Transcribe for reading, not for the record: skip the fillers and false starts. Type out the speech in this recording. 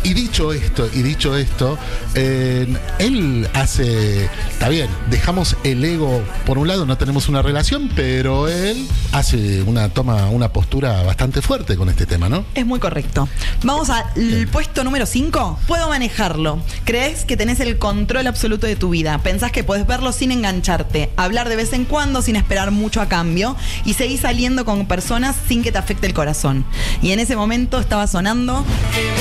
Y dicho esto, él hace, está bien, dejamos el ego por un lado, no tenemos una relación, pero él toma una postura bastante fuerte con este tema, ¿no? Es muy correcto. Vamos al puesto número 5. Puedo manejarlo. Crees que tenés el control absoluto de tu vida. Pensás que podés verlo sin engancharte, hablar de vez en cuando sin esperar mucho a cambio y seguís saliendo con personas sin que te afecte el corazón. Y en ese momento estaba sonando